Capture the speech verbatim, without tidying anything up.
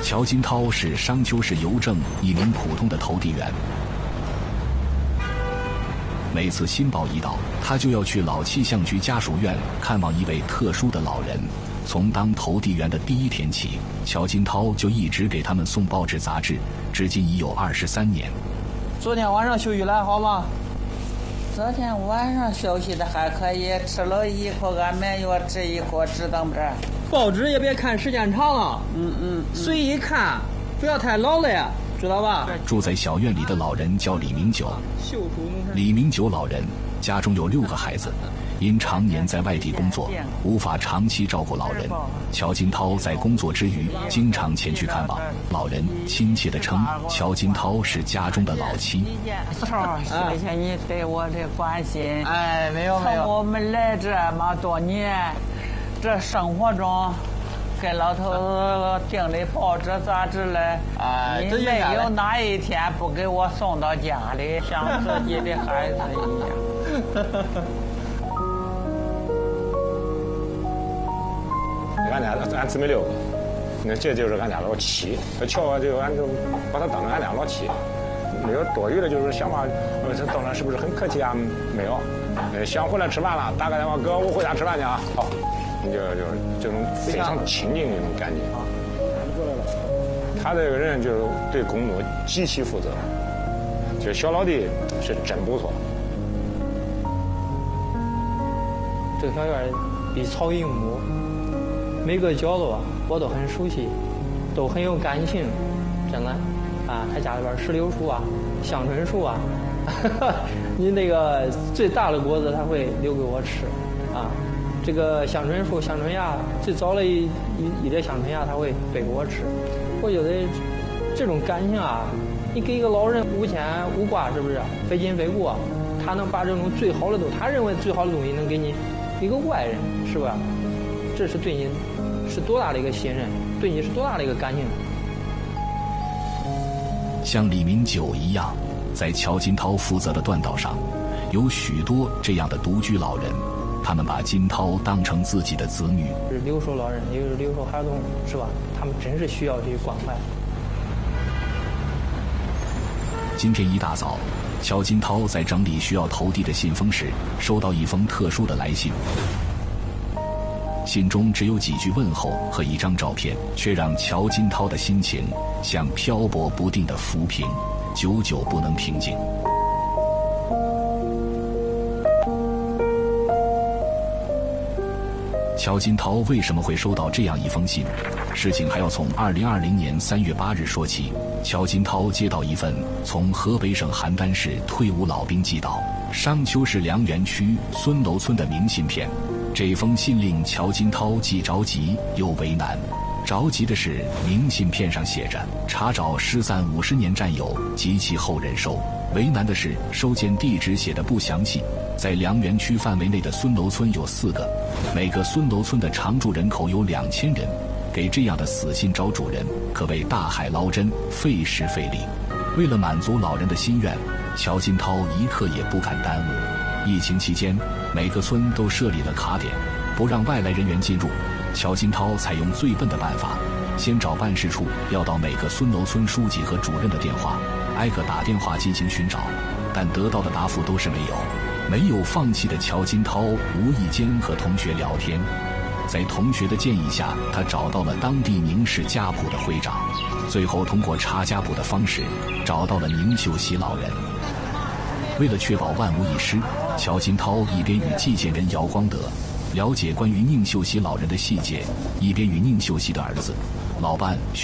乔金涛是商丘市邮政一名普通的投递员。每次新报一到，他就要去老七巷区家属院看望一位特殊的老人。从当投递员的第一天起，乔金涛就一直给他们送报纸杂志，至今已有二十三年。 昨天晚上休息来好吗？ 昨天晚上休息的还可以，吃了一颗安眠药，吃一颗止疼片。 报纸也别看时间长了， 嗯嗯，嗯随意看，不要太劳累，知道吧？ 住在小院里的老人叫李明九。李明九老人家中有六个孩子，因常年在外地工作，无法长期照顾老人。乔金涛在工作之余，经常前去看望老人，亲切地称乔金涛是家中的老七。 谢谢你对我的关心。 哎，没有没有。 我们来这么多年，这生活中给老头子订的报纸杂志嘞， 哎， 你没有哪一天不给我送到家里，像自己的孩子一样。 俺家俺姊妹六个，那这就是俺家老七。瞧就俺就把他当成俺家老七，没有多余的，就是想法，这当然是不是很客气啊？没有，想回来吃饭了，打个电话，哥，我回家吃饭去啊。好，你就就这种非常亲近的那种感觉。他这个人就是对工作极其负责，就小老弟是真不错。 这个小院比草一亩。每个角落我都很熟悉，都很有感情，真的啊！他家里边石榴树啊、香椿树啊，你那个最大的果子他会留给我吃啊。这个香椿树、香椿芽最早的一一一点香椿芽他会背给我吃。我觉得这种感情啊，你给一个老人无牵无挂，是不是非亲非故啊？他能把这种最好的东西，他认为最好的东西能给你一个外人，是吧？这是对你是多大的一个信任，对你是多大的一个感情。 像李明九一样，在乔金涛负责的断道上，有许多这样的独居老人，他们把金涛当成自己的子女。 是留守老人，也就是留守孩童，是吧？他们真是需要这些关怀。 今天一大早，乔金涛在整理需要投递的信封时，收到一封特殊的来信。信中只有几句问候和一张照片，却让乔金涛的心情像漂泊不定的浮萍，久久不能平静。乔金涛为什么会收到这样一封信？事情还要从二零二零年三月八日说起。乔金涛接到一份从河北省邯郸市退伍老兵寄到商丘市梁园区孙楼村的明信片。这封信令乔金涛既着急又为难。着急的是，明信片上写着查找失散五十年战友及其后人收。为难的是，收件地址写的不详细。在梁园区范围内的孙楼村有四个，每个孙楼村的常住人口有两千人。给这样的死信找主人，可谓大海捞针，费时费力。为了满足老人的心愿，乔金涛一刻也不敢耽误。疫情期间，每个村都设立了卡点，不让外来人员进入。乔金涛采用最笨的办法，先找办事处要到每个孙楼村书记和主任的电话，挨个打电话进行寻找，但得到的答复都是没有。没有放弃的乔金涛无意间和同学聊天，在同学的建议下，他找到了当地宁氏家谱的会长，最后通过查家谱的方式找到了宁秀喜老人。为了确保万无一失，乔金涛一边与寄件人姚光德了解关于宁秀喜老人的细节，一边与宁秀喜的儿子、老伴